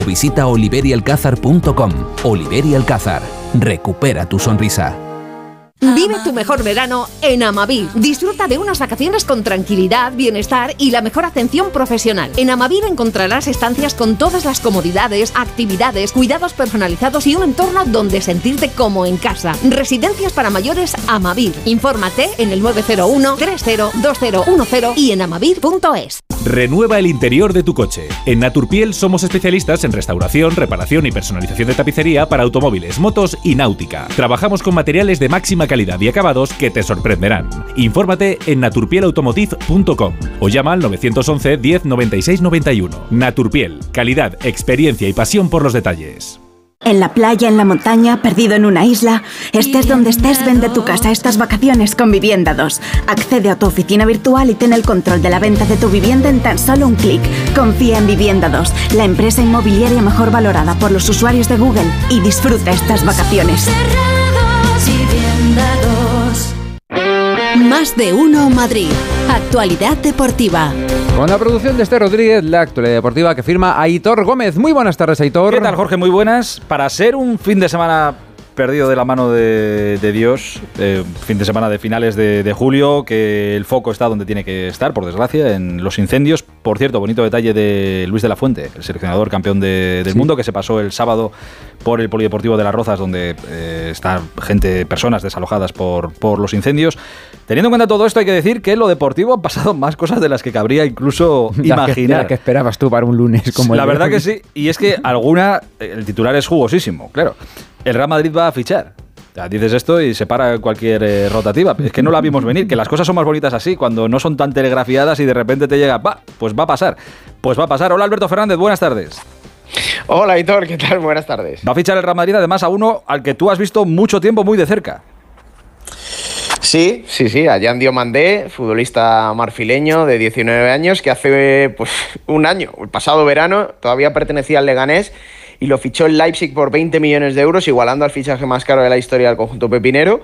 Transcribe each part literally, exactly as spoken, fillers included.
Visita oliveri alcázar punto com. Oliveri Alcázar. Recupera tu sonrisa. Vive tu mejor verano en Amavir. Disfruta de unas vacaciones con tranquilidad, bienestar y la mejor atención profesional. En Amavir encontrarás estancias con todas las comodidades, actividades, cuidados personalizados y un entorno donde sentirte como en casa. Residencias para mayores Amavir. Infórmate en el nueve cero uno, tres cero, dos cero uno cero y en amavir punto es. Renueva el interior de tu coche. En Naturpiel somos especialistas en restauración, reparación y personalización de tapicería para automóviles, motos y náutica. Trabajamos con materiales de máxima calidad y acabados que te sorprenderán. Infórmate en naturpiel automotive punto com o llama al nueve once, diez, noventa y seis, noventa y uno. Naturpiel, calidad, experiencia y pasión por los detalles. En la playa, en la montaña, perdido en una isla, estés donde estés, vende tu casa estas vacaciones con Vivienda dos. Accede a tu oficina virtual y ten el control de la venta de tu vivienda en tan solo un clic. Confía en Vivienda dos, la empresa inmobiliaria mejor valorada por los usuarios de Google, y disfruta estas vacaciones. Más de uno Madrid. Actualidad deportiva. Con la producción de Esther Rodríguez, la actualidad deportiva que firma Aitor Gómez. Muy buenas tardes, Aitor. ¿Qué tal, Jorge? Muy buenas. Para ser un fin de semana perdido de la mano de, de Dios, eh, fin de semana de finales de, de julio, que el foco está donde tiene que estar, por desgracia, en los incendios. Por cierto, bonito detalle de Luis de la Fuente, el seleccionador campeón de, del sí. mundo, que se pasó el sábado por el Polideportivo de Las Rozas, donde eh, están gente, personas desalojadas por, por los incendios. Teniendo en cuenta todo esto, hay que decir que en lo deportivo han pasado más cosas de las que cabría incluso imaginar. Que, la que esperabas tú para un lunes como La el verdad de que sí, y es que alguna, el titular es jugosísimo, claro. El Real Madrid va a fichar. Ya dices esto y se para cualquier eh, rotativa. Es que no la vimos venir, que las cosas son más bonitas así, cuando no son tan telegrafiadas y de repente te llega, va, pues va a pasar. Pues va a pasar. Hola, Alberto Fernández, buenas tardes. Hola, Aitor, ¿qué tal? Buenas tardes. Va a fichar el Real Madrid, además, a uno al que tú has visto mucho tiempo muy de cerca. Sí, sí, sí, a Jan Diomandé, futbolista marfileño de diecinueve años, que hace pues un año, el pasado verano, todavía pertenecía al Leganés y lo fichó el Leipzig por veinte millones de euros, igualando al fichaje más caro de la historia del conjunto pepinero.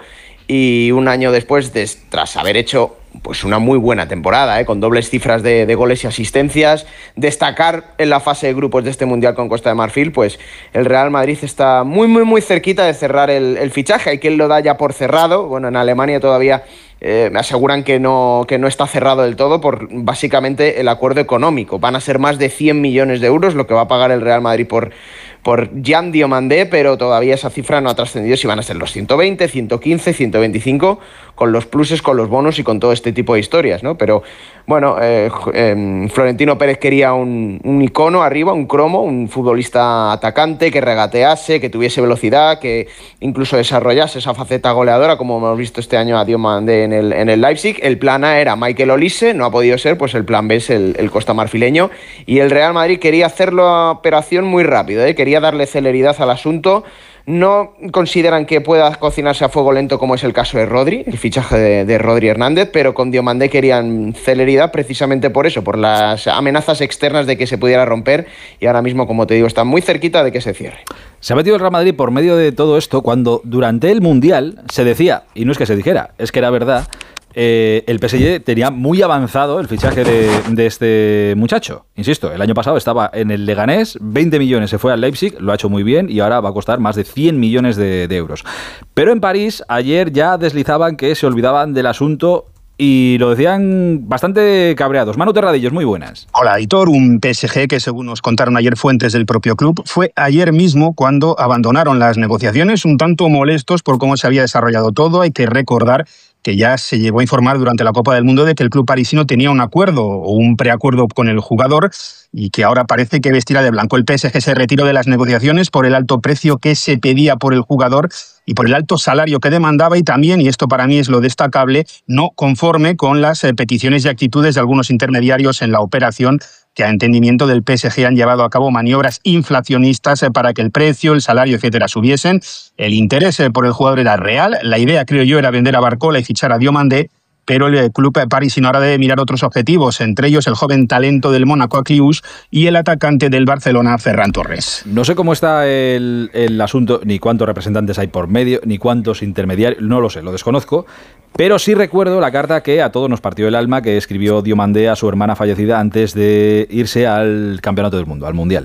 Y un año después, de, tras haber hecho pues una muy buena temporada, ¿eh? con dobles cifras de, de goles y asistencias, destacar en la fase de grupos de este Mundial con Costa de Marfil, pues el Real Madrid está muy, muy, muy cerquita de cerrar el, el fichaje. Hay quien lo da ya por cerrado. Bueno, en Alemania todavía eh, me aseguran que no, que no está cerrado del todo por básicamente el acuerdo económico. Van a ser más de cien millones de euros lo que va a pagar el Real Madrid por... por Jan Diomandé, pero todavía esa cifra no ha trascendido si van a ser los ciento veinte, ciento quince, ciento veinticinco, con los pluses, con los bonos y con todo este tipo de historias, ¿no? Pero bueno, eh, eh, Florentino Pérez quería un, un icono arriba, un cromo, un futbolista atacante que regatease, que tuviese velocidad, que incluso desarrollase esa faceta goleadora, como hemos visto este año a Diomandé en el, en el Leipzig. El plan A era Michael Olise, no ha podido ser, pues el plan B es el, el Costa Marfileño, y el Real Madrid quería hacer la operación muy rápido, ¿eh? Quería darle celeridad al asunto. No consideran que pueda cocinarse a fuego lento, como es el caso de Rodri, el fichaje de, de Rodri Hernández, pero con Diomandé querían celeridad precisamente por eso, por las amenazas externas de que se pudiera romper, y ahora mismo, como te digo, está muy cerquita de que se cierre. Se ha metido el Real Madrid por medio de todo esto cuando durante el Mundial se decía, y no es que se dijera, es que era verdad, Eh, el P S G tenía muy avanzado el fichaje de, de este muchacho. Insisto, el año pasado estaba en el Leganés, veinte millones, se fue al Leipzig, lo ha hecho muy bien y ahora va a costar más de cien millones de, de euros. Pero en París ayer ya deslizaban que se olvidaban del asunto y lo decían bastante cabreados. Manu Terradillos, muy buenas. Hola, Aitor. Un P S G que, según nos contaron ayer fuentes del propio club, fue ayer mismo cuando abandonaron las negociaciones, un tanto molestos por cómo se había desarrollado todo. Hay que recordar que ya se llegó a informar durante la Copa del Mundo de que el club parisino tenía un acuerdo o un preacuerdo con el jugador y que ahora parece que vestirá de blanco. El P S G se retiró de las negociaciones por el alto precio que se pedía por el jugador y por el alto salario que demandaba, y también, y esto para mí es lo destacable, no conforme con las peticiones y actitudes de algunos intermediarios en la operación, que a entendimiento del P S G han llevado a cabo maniobras inflacionistas para que el precio, el salario, etcétera, subiesen. El interés por el jugador era real. La idea, creo yo, era vender a Barcola y fichar a Diomandé, pero el club parisino ahora debe mirar otros objetivos, entre ellos el joven talento del Mónaco Akliouche y el atacante del Barcelona, Ferran Torres. No sé cómo está el, el asunto, ni cuántos representantes hay por medio, ni cuántos intermediarios, no lo sé, lo desconozco, pero sí recuerdo la carta que a todos nos partió el alma que escribió Diomandé a su hermana fallecida antes de irse al Campeonato del Mundo, al Mundial.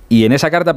Y en esa carta